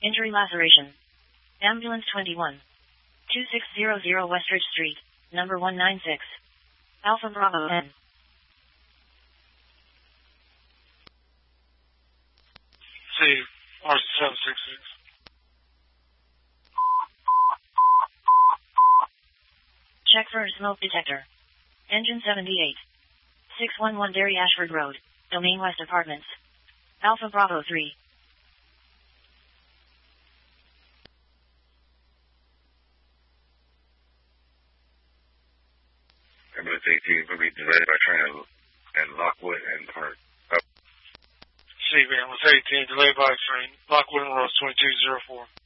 Injury laceration. Ambulance 21. 2600 Westridge Street, number 196. Alpha Bravo N. See, R766. Check for smoke detector. Engine 78. 611 Derry Ashford Road, Domain West Apartments. Alpha Bravo 3. Ambulance 18 will be delayed by train at Lockwood and Park. See, Ambulance 18 delayed by train. Lockwood and Rose 2204.